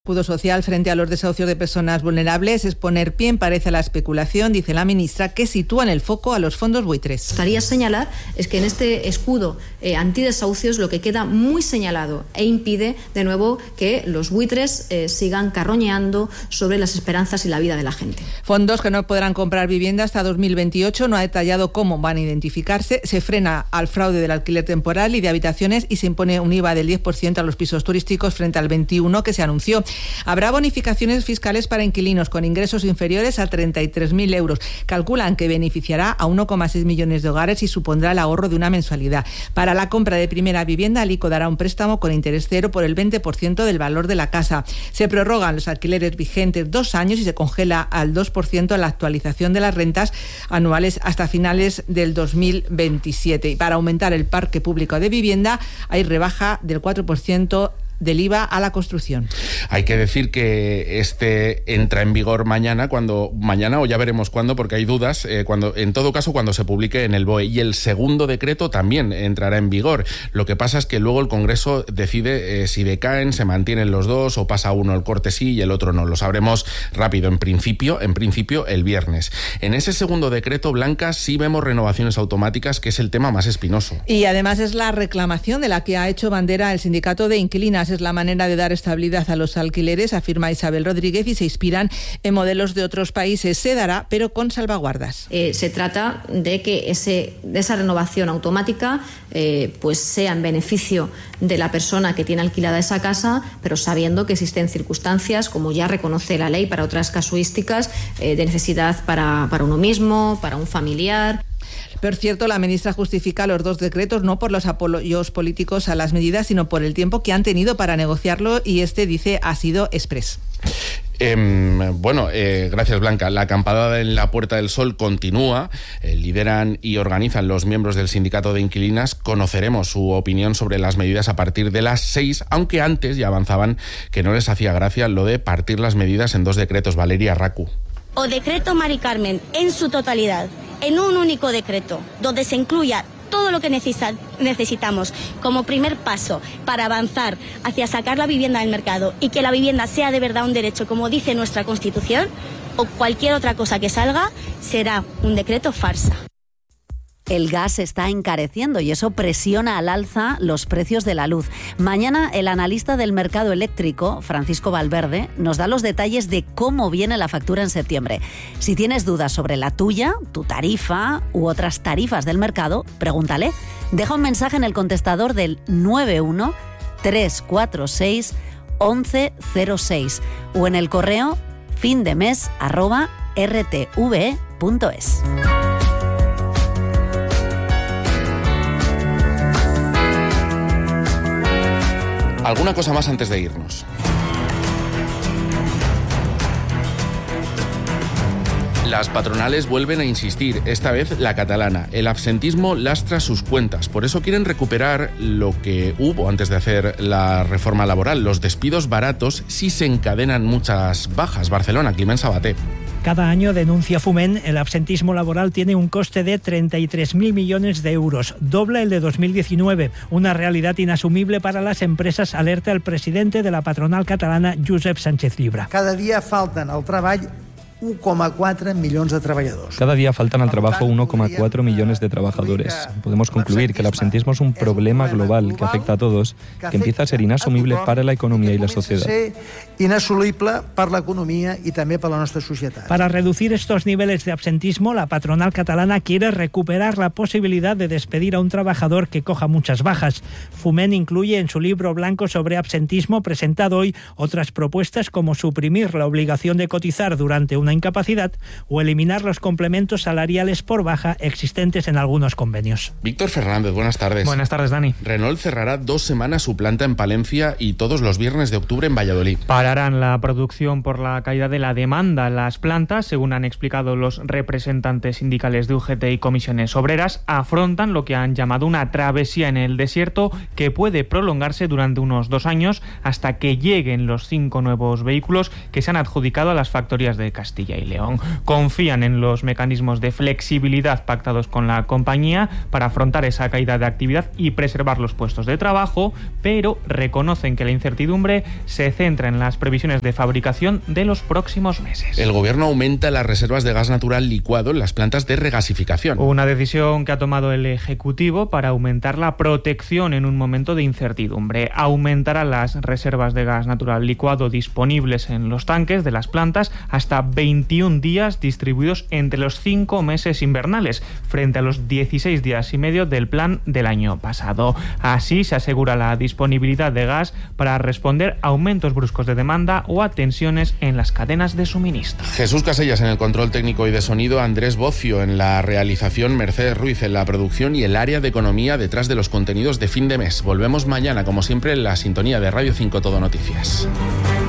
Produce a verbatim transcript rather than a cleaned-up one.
Escudo social frente a los desahucios de personas vulnerables es poner pie en pared a la especulación, dice la ministra, que sitúa en el foco a los fondos buitres. Gustaría señalar es que en este escudo eh, antidesahucios lo que queda muy señalado e impide de nuevo que los buitres eh, sigan carroñeando sobre las esperanzas y la vida de la gente. Fondos que no podrán comprar vivienda hasta dos mil veintiocho, no ha detallado cómo van a identificarse, se frena al fraude del alquiler temporal y de habitaciones y se impone un I V A del diez por ciento a los pisos turísticos frente al veintiuno por ciento que se anunció. Habrá bonificaciones fiscales para inquilinos con ingresos inferiores a treinta y tres mil euros. Calculan que beneficiará a uno coma seis millones de hogares y supondrá el ahorro de una mensualidad. Para la compra de primera vivienda, el I C O dará un préstamo con interés cero por el veinte por ciento del valor de la casa. Se prorrogan los alquileres vigentes dos años y se congela al dos por ciento la actualización de las rentas anuales hasta finales del dos mil veintisiete. Y para aumentar el parque público de vivienda, hay rebaja del cuatro por ciento del I V A a la construcción. Hay que decir que este entra en vigor mañana, cuando mañana o ya veremos cuándo, porque hay dudas, eh, cuando en todo caso cuando se publique en el B O E, y el segundo decreto también entrará en vigor. Lo que pasa es que luego el Congreso decide eh, si decaen, se mantienen los dos o pasa uno el corte sí y el otro no. Lo sabremos rápido, en principio, en principio el viernes. En ese segundo decreto, Blanca, sí vemos renovaciones automáticas, que es el tema más espinoso. Y además es la reclamación de la que ha hecho bandera el sindicato de inquilinas. Es la manera de dar estabilidad a los alquileres, afirma Isabel Rodríguez, y se inspiran en modelos de otros países. Se dará, pero con salvaguardas. Eh, se trata de que ese, de esa renovación automática eh, pues sea en beneficio de la persona que tiene alquilada esa casa, pero sabiendo que existen circunstancias, como ya reconoce la ley para otras casuísticas, eh, de necesidad para, para uno mismo, para un familiar. Por cierto, la ministra justifica los dos decretos no por los apoyos políticos a las medidas, sino por el tiempo que han tenido para negociarlo, y este, dice, ha sido exprés. Eh, bueno, eh, gracias, Blanca. La acampada en la Puerta del Sol continúa. Eh, lideran y organizan los miembros del sindicato de inquilinas. Conoceremos su opinión sobre las medidas a partir de las seis, aunque antes ya avanzaban que no les hacía gracia lo de partir las medidas en dos decretos. Valeria Racu. O decreto Mari Carmen en su totalidad, en un único decreto, donde se incluya todo lo que necesita, necesitamos como primer paso para avanzar hacia sacar la vivienda del mercado y que la vivienda sea de verdad un derecho, como dice nuestra Constitución, o cualquier otra cosa que salga, será un decreto farsa. El gas está encareciendo y eso presiona al alza los precios de la luz. Mañana el analista del mercado eléctrico, Francisco Valverde, nos da los detalles de cómo viene la factura en septiembre. Si tienes dudas sobre la tuya, tu tarifa u otras tarifas del mercado, pregúntale. Deja un mensaje en el contestador del nueve uno tres cuatro seis once cero seis o en el correo findemes arroba r t v e punto es. ¿Alguna cosa más antes de irnos? Las patronales vuelven a insistir, esta vez la catalana. El absentismo lastra sus cuentas. Por eso quieren recuperar lo que hubo antes de hacer la reforma laboral, los despidos baratos si se encadenan muchas bajas. Barcelona, Climent Sabaté. Cada año, denuncia Foment, el absentismo laboral tiene un coste de treinta y tres mil millones de euros, doble el de dos mil diecinueve, una realidad inasumible para las empresas, alerta el presidente de la patronal catalana, Josep Sánchez Llibre. Cada día faltan al treball uno coma cuatro millones de trabajadores. Cada día faltan al trabajo uno coma cuatro millones de trabajadores. Podemos concluir que el absentismo es un problema global que afecta a todos, que empieza a ser inasumible para la economía y la sociedad. Inasumible para la economía y también para nuestra sociedad. Para reducir estos niveles de absentismo, la patronal catalana quiere recuperar la posibilidad de despedir a un trabajador que coja muchas bajas. Foment incluye en su libro blanco sobre absentismo, presentado hoy, otras propuestas como suprimir la obligación de cotizar durante una incapacidad o eliminar los complementos salariales por baja existentes en algunos convenios. Víctor Fernández, buenas tardes. Buenas tardes, Dani. Renault cerrará dos semanas su planta en Palencia y todos los viernes de octubre en Valladolid. Pararán la producción por la caída de la demanda en las plantas, según han explicado los representantes sindicales de U G T y comisiones obreras. Afrontan lo que han llamado una travesía en el desierto que puede prolongarse durante unos dos años hasta que lleguen los cinco nuevos vehículos que se han adjudicado a las factorías de Castilla. Castilla y León. Confían en los mecanismos de flexibilidad pactados con la compañía para afrontar esa caída de actividad y preservar los puestos de trabajo, pero reconocen que la incertidumbre se centra en las previsiones de fabricación de los próximos meses. El gobierno aumenta las reservas de gas natural licuado en las plantas de regasificación. Una decisión que ha tomado el Ejecutivo para aumentar la protección en un momento de incertidumbre. Aumentará las reservas de gas natural licuado disponibles en los tanques de las plantas hasta veintiún días distribuidos entre los cinco meses invernales, frente a los dieciséis días y medio del plan del año pasado. Así se asegura la disponibilidad de gas para responder a aumentos bruscos de demanda o a tensiones en las cadenas de suministro. Jesús Casellas en el control técnico y de sonido, Andrés Bocio en la realización, Mercedes Ruiz en la producción y el área de economía detrás de los contenidos de fin de mes. Volvemos mañana, como siempre, en la sintonía de Radio cinco Todo Noticias.